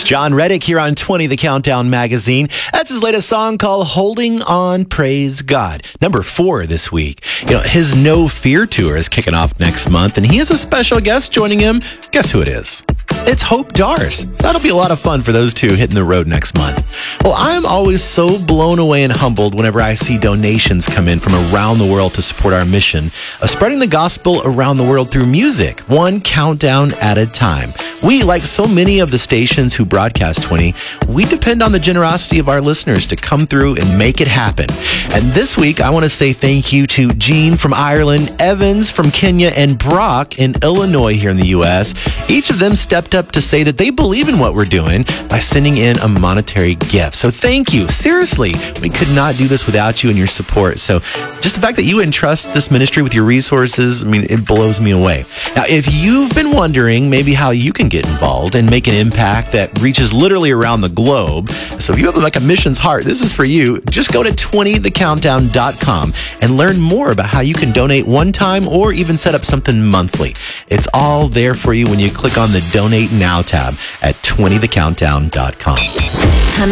John Reddick here on 20 The Countdown magazine. That's his latest song called Holding On, Praise God. Number 4 this week. His No Fear tour is kicking off next month, and he has a special guest joining him. Guess who it is? It's Hope Darst. So that'll be a lot of fun for those two hitting the road next month. Well, I'm always so blown away and humbled whenever I see donations come in from around the world to support our mission of spreading the gospel around the world through music, one countdown at a time. We, like so many of the stations who broadcast 20, we depend on the generosity of our listeners to come through and make it happen. And this week, I want to say thank you to Jean from Ireland, Evans from Kenya, and Brock in Illinois here in the U.S. Each of them stepped up to say that they believe in what we're doing by sending in a monetary gift. So thank you. Seriously, we could not do this without you and your support. So just the fact that you entrust this ministry with your resources, it blows me away. Now, if you've been wondering maybe how you can get involved and make an impact that reaches literally around the globe, so if you have a missions heart, this is for you. Just go to 20thecountdown.com and learn more about how you can donate one time or even set up something monthly. It's all there for you when you click on the Donate Now tab at 20thecountdown.com.